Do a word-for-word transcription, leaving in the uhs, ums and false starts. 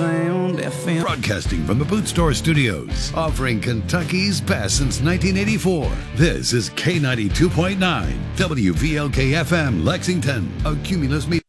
sound F M. Broadcasting from the Boot Store Studios, offering Kentucky's best since nineteen eighty-four. This is K ninety-two point nine, W V L K F M, Lexington, a Cumulus Media.